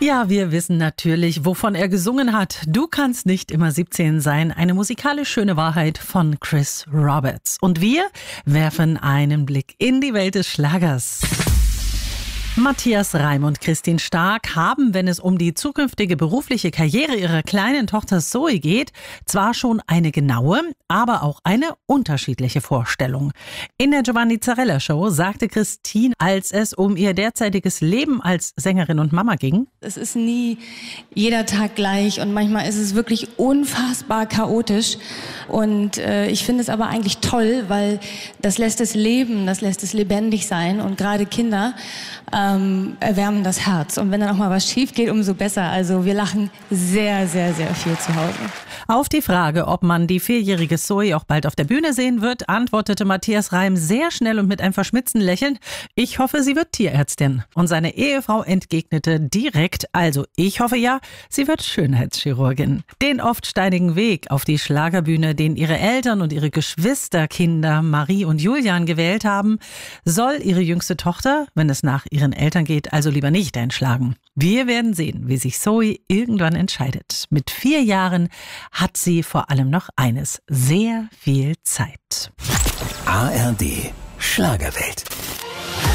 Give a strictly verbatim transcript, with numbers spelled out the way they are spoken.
Ja, wir wissen natürlich, wovon er gesungen hat. Du kannst nicht immer siebzehn sein. Eine musikalisch schöne Wahrheit von Chris Roberts. Und wir werfen einen Blick in die Welt des Schlagers. Matthias Reim und Christine Stark haben, wenn es um die zukünftige berufliche Karriere ihrer kleinen Tochter Zoe geht, zwar schon eine genaue, aber auch eine unterschiedliche Vorstellung. In der Giovanni Zarella Show sagte Christine, als es um ihr derzeitiges Leben als Sängerin und Mama ging: Es ist nie jeder Tag gleich und manchmal ist es wirklich unfassbar chaotisch. Und äh, ich finde es aber eigentlich toll, weil das lässt es leben, das lässt es lebendig sein. Und gerade Kinder ähm, erwärmen das Herz. Und wenn dann auch mal was schief geht, umso besser. Also wir lachen sehr, sehr, sehr viel zu Hause. Auf die Frage, ob man die vierjährige Zoe auch bald auf der Bühne sehen wird, antwortete Matthias Reim sehr schnell und mit einem verschmitzten Lächeln: Ich hoffe, sie wird Tierärztin. Und seine Ehefrau entgegnete direkt: Also ich hoffe ja, sie wird Schönheitschirurgin. Den oft steinigen Weg auf die Schlagerbühne, den ihre Eltern und ihre Geschwisterkinder Marie und Julian gewählt haben, soll ihre jüngste Tochter, wenn es nach ihren Eltern geht, also lieber nicht einschlagen. Wir werden sehen, wie sich Zoe irgendwann entscheidet. Mit vier Jahren hat sie vor allem noch eines: sehr viel Zeit. A R D Schlagerwelt.